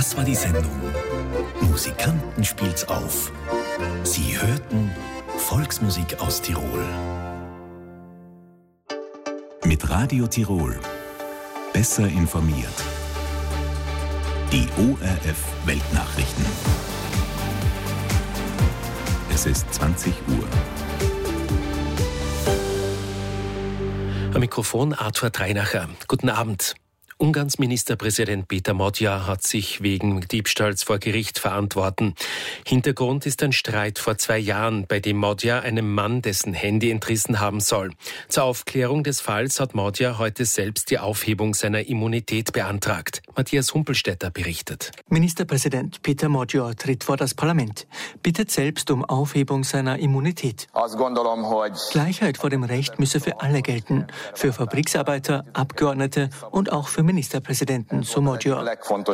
Das war die Sendung Musikanten spielt's auf. Sie hörten Volksmusik aus Tirol. Mit Radio Tirol. Besser informiert. Die ORF Weltnachrichten. Es ist 20 Uhr. Am Mikrofon Arthur Dreinacher. Guten Abend. Ungarns Ministerpräsident Péter Magyar hat sich wegen Diebstahls vor Gericht verantworten. Hintergrund ist ein Streit vor 2 Jahren, bei dem Magyar einem Mann dessen Handy entrissen haben soll. Zur Aufklärung des Falls hat Magyar heute selbst die Aufhebung seiner Immunität beantragt. Matthias Humpelstädter berichtet. Ministerpräsident Péter Magyar tritt vor das Parlament, bittet selbst um Aufhebung seiner Immunität. Gleichheit vor dem Recht müsse für alle gelten, für Fabriksarbeiter, Abgeordnete und auch für Ministerpräsidenten, so Magyar.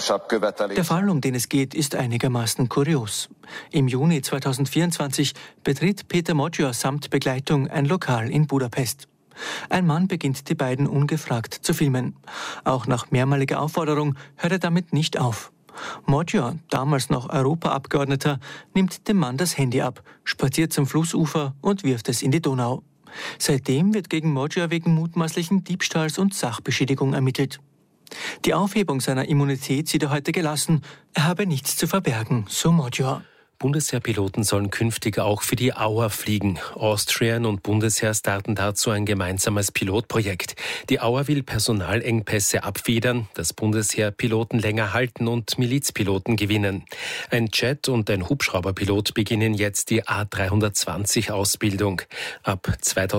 Der Fall, um den es geht, ist einigermaßen kurios. Im Juni 2024 betritt Péter Magyar samt Begleitung ein Lokal in Budapest. Ein Mann beginnt die beiden ungefragt zu filmen. Auch nach mehrmaliger Aufforderung hört er damit nicht auf. Magyar, damals noch Europaabgeordneter, nimmt dem Mann das Handy ab, spaziert zum Flussufer und wirft es in die Donau. Seitdem wird gegen Magyar wegen mutmaßlichen Diebstahls und Sachbeschädigung ermittelt. Die Aufhebung seiner Immunität sieht er heute gelassen. Er habe nichts zu verbergen, so Magyar. Bundesheerpiloten sollen künftig auch für die Auer fliegen. Austrian und Bundesheer starten dazu ein gemeinsames Pilotprojekt. Die Auer will Personalengpässe abfedern, das Bundesheer Piloten länger halten und Milizpiloten gewinnen. Ein Jet- und ein Hubschrauberpilot beginnen jetzt die A320-Ausbildung. Ab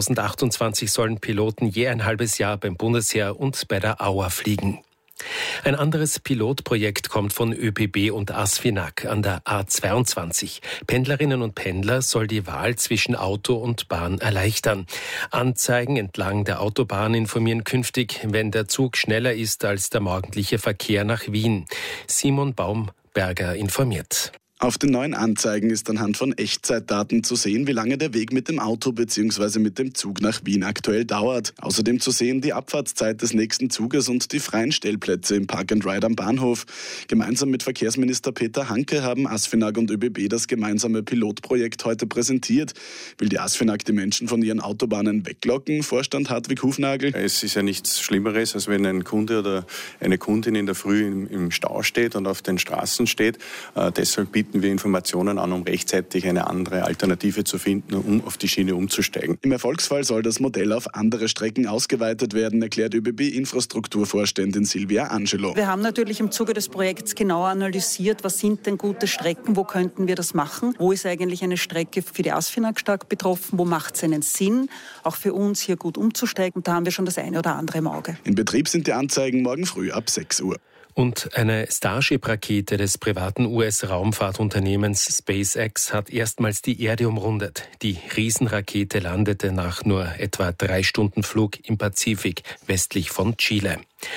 2028 sollen Piloten je ein halbes Jahr beim Bundesheer und bei der Auer fliegen. Ein anderes Pilotprojekt kommt von ÖBB und ASFINAG an der A22. Pendlerinnen und Pendler soll die Wahl zwischen Auto und Bahn erleichtern. Anzeigen entlang der Autobahn informieren künftig, wenn der Zug schneller ist als der morgendliche Verkehr nach Wien. Simon Baumberger informiert. Auf den neuen Anzeigen ist anhand von Echtzeitdaten zu sehen, wie lange der Weg mit dem Auto bzw. mit dem Zug nach Wien aktuell dauert. Außerdem zu sehen die Abfahrtszeit des nächsten Zuges und die freien Stellplätze im Park and Ride am Bahnhof. Gemeinsam mit Verkehrsminister Peter Hanke haben ASFINAG und ÖBB das gemeinsame Pilotprojekt heute präsentiert. Will die ASFINAG die Menschen von ihren Autobahnen weglocken? Vorstand Hartwig Hufnagel. Es ist ja nichts Schlimmeres, als wenn ein Kunde oder eine Kundin in der Früh im Stau steht und auf den Straßen steht. Deshalb bieten wir Informationen an, um rechtzeitig eine andere Alternative zu finden, um auf die Schiene umzusteigen. Im Erfolgsfall soll das Modell auf andere Strecken ausgeweitet werden, erklärt ÖBB-Infrastrukturvorständin Silvia Angelo. Wir haben natürlich im Zuge des Projekts genau analysiert, was sind denn gute Strecken, wo könnten wir das machen, wo ist eigentlich eine Strecke für die ASFINAG stark betroffen, wo macht es einen Sinn, auch für uns hier gut umzusteigen. Da haben wir schon das eine oder andere im Auge. In Betrieb sind die Anzeigen morgen früh ab 6 Uhr. Und eine Starship-Rakete des privaten US-Raumfahrtunternehmens SpaceX hat erstmals die Erde umrundet. Die Riesenrakete landete nach nur etwa 3 Stunden Flug im Pazifik westlich von Chile.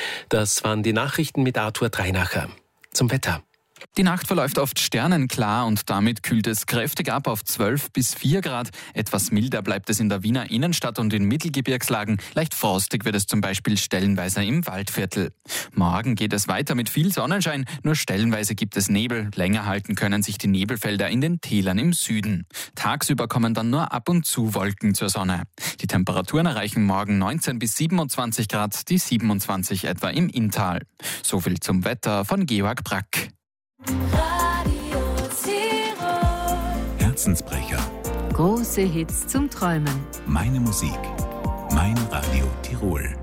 Das waren die Nachrichten mit Arthur Dreinacher. Zum Wetter. Die Nacht verläuft oft sternenklar und damit kühlt es kräftig ab auf 12 bis 4 Grad. Etwas milder bleibt es in der Wiener Innenstadt und in Mittelgebirgslagen. Leicht frostig wird es zum Beispiel stellenweise im Waldviertel. Morgen geht es weiter mit viel Sonnenschein, nur stellenweise gibt es Nebel. Länger halten können sich die Nebelfelder in den Tälern im Süden. Tagsüber kommen dann nur ab und zu Wolken zur Sonne. Die Temperaturen erreichen morgen 19 bis 27 Grad, die 27 etwa im Inntal. So viel zum Wetter von Georg Brack. Radio Tirol. Herzensbrecher. Große Hits zum Träumen. Meine Musik. Mein Radio Tirol.